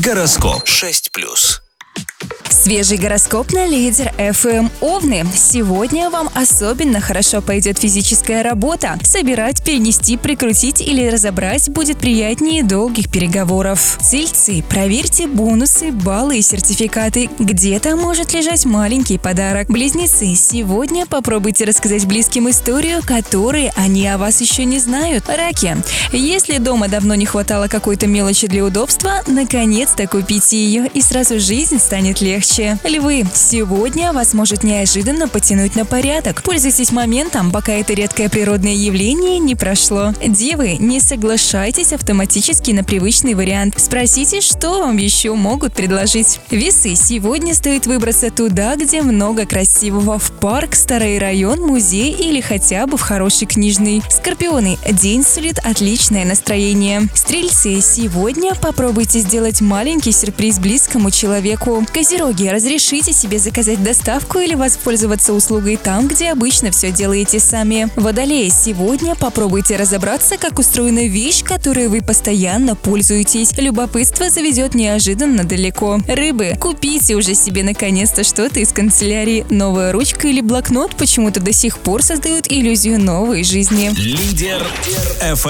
Гороскоп 6+. Свежий гороскоп на Лидер ФМ. Овны. Сегодня вам особенно хорошо пойдет физическая работа. Собирать, перенести, прикрутить или разобрать будет приятнее долгих переговоров. Тельцы. Проверьте бонусы, баллы и сертификаты. Где-то может лежать маленький подарок. Близнецы. Сегодня попробуйте рассказать близким историю, которую они о вас еще не знают. Раки. Если дома давно не хватало какой-то мелочи для удобства, наконец-то купите ее, и сразу жизнь станет легче. Львы. Сегодня вас может неожиданно потянуть на порядок. Пользуйтесь моментом, пока это редкое природное явление не прошло. Девы. Не соглашайтесь автоматически на привычный вариант. Спросите, что вам еще могут предложить. Весы. Сегодня стоит выбраться туда, где много красивого. В парк, старый район, музей или хотя бы в хороший книжный. Скорпионы. День сулит отличное настроение. Стрельцы. Сегодня попробуйте сделать маленький сюрприз близкому человеку. Козероги. Разрешите себе заказать доставку или воспользоваться услугой там, где обычно все делаете сами. Водолеи. Сегодня попробуйте разобраться, как устроена вещь, которой вы постоянно пользуетесь. Любопытство заведет неожиданно далеко. Рыбы. Купите уже себе наконец-то что-то из канцелярии. Новая ручка или блокнот почему-то до сих пор создают иллюзию новой жизни. Лидер ФМ.